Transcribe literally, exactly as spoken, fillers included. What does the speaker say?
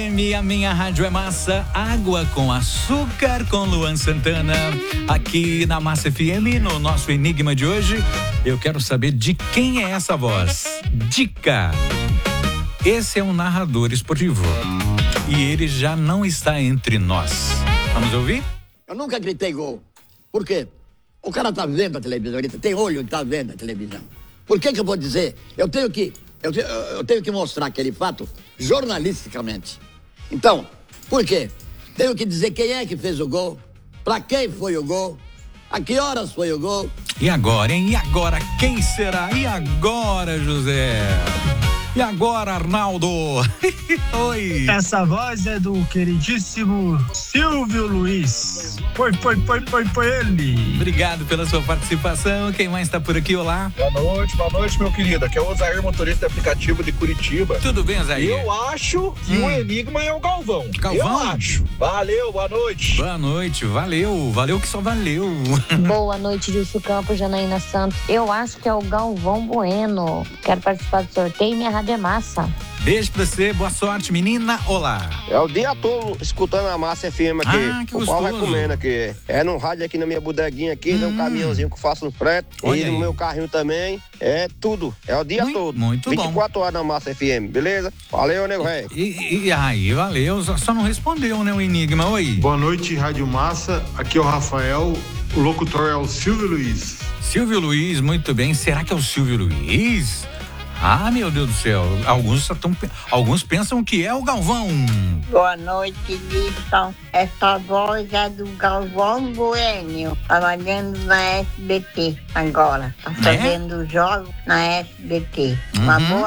A minha rádio é massa, água com açúcar com Luan Santana. Aqui na Massa F M, no nosso enigma de hoje, eu quero saber de quem é essa voz. Dica. Esse é um narrador esportivo e ele já não está entre nós. Vamos ouvir? Eu nunca gritei gol. Por quê? O cara tá vendo a televisão, ele tem olho e tá vendo a televisão. Por que que eu vou dizer? Eu tenho que, eu, eu tenho que mostrar aquele fato jornalisticamente. Então, por quê? Tenho que dizer quem é que fez o gol, pra quem foi o gol, a que horas foi o gol. E agora, hein? E agora, quem será? E agora, José? E agora, Arnaldo? Oi. Essa voz é do queridíssimo Silvio Luiz. Foi, foi, foi, foi, foi ele. Obrigado pela sua participação. Quem mais está por aqui? Olá. Boa noite, boa noite, meu querido. Aqui é o Osair, motorista de aplicativo de Curitiba. Tudo bem, Osair? Eu acho que hum. o enigma é o Galvão. Galvão? Eu acho. Valeu, boa noite. Boa noite, valeu. Valeu que só valeu. Boa noite, Dilson Campos, Janaína Santos. Eu acho que é o Galvão Bueno. Quero participar do sorteio e minha rádio é massa. Beijo pra você, boa sorte, menina. Olá. É o dia todo escutando a Massa F M aqui. Ah, que o pau vai comendo aqui. É no rádio aqui na minha bodeguinha aqui, hum. tem um caminhãozinho que eu faço no frete. Olha e no aí. meu carrinho também. É tudo. É o dia muito, todo. Muito vinte e quatro bom. horas na Massa F M, beleza? Valeu, nego rei. E, e aí, valeu. Só, só não respondeu, né, o enigma. Oi. Boa noite, Rádio Massa. Aqui é o Rafael. O locutor é o Silvio Luiz. Silvio Luiz, muito bem. Será que é o Silvio Luiz? Ah, meu Deus do céu. Alguns, tão, alguns pensam que é o Galvão. Boa noite, Gibson. Essa voz é do Galvão Bueno, trabalhando na S B T agora. Tá fazendo é? jogos na S B T. Uma uhum. boa